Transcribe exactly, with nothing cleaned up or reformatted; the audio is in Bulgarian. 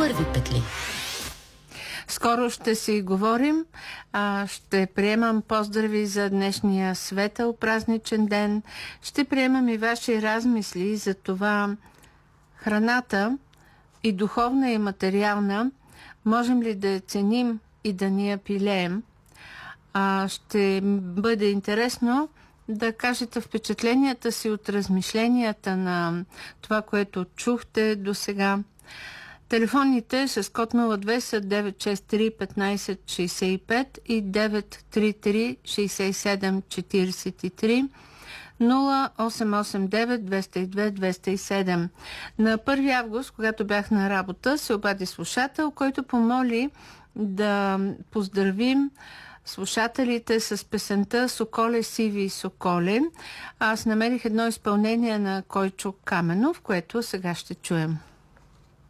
първи петли. Скоро ще си говорим. А, ще приемам поздрави за днешния светъл празничен ден. Ще приемам и ваши размисли за това храната, и духовна, и материална, можем ли да я ценим и да ни я пилеем. А, ще бъде интересно да кажете впечатленията си от размишленията на това, което чухте до сега. Телефоните с код нула две са девет шест три петнайсет шейсет и пет и девет три три шейсет и седем четирийсет и три, нула осем осем девет двеста и две двеста и седем. На първи август, когато бях на работа, се обади слушател, който помоли да поздравим слушателите с песента "Соколе, сиви соколе". Аз намерих едно изпълнение на Койчо Каменов, което сега ще чуем.